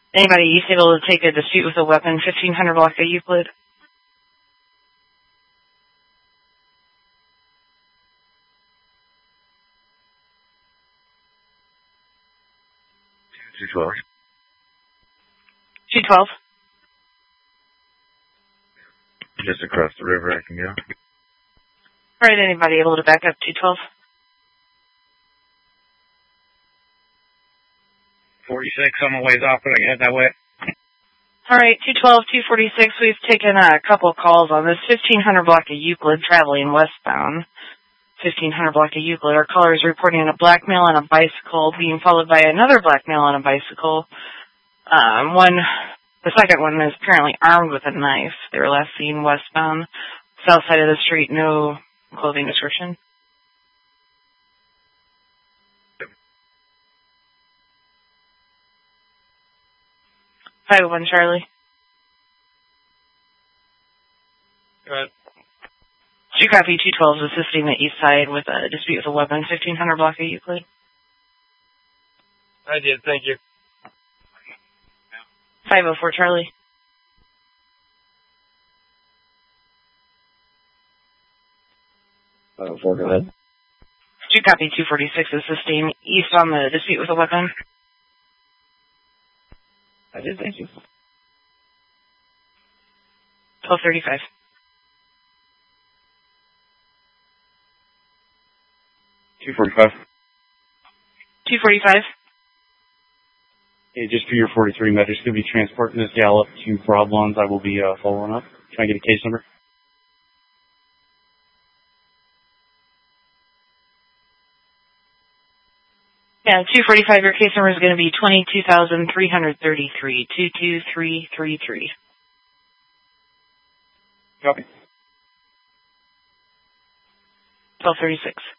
Anybody East able to take a dispute with a weapon, 1500 block of Euclid? $212. 212. Just across the river, I can go. All right, anybody able to back up 212? 46 on my ways off, but I can head that way. All right, 212, 246, we've taken a couple calls on this 1500 block of Euclid traveling westbound. 1500 block of Euclid. Our caller is reporting a black male on a bicycle being followed by another black male on a bicycle. The second one is apparently armed with a knife. They were last seen westbound. South side of the street, no clothing description. 501 Charlie. Go ahead. 2 copy 212 is assisting the east side with a dispute with a weapon, 1500 block of Euclid. I did, thank you. 504 Charlie. Go ahead. 2 copy 246 is assisting east on the dispute with a weapon. I did, thank you. 1235. 245. 245. Hey, just for your 43 med, there's going to be transporting this gal up to Broad Lawns. I will be following up. Can I get a case number? Yeah, 245, your case number is going to be 22,333, 22333. Copy. 1236.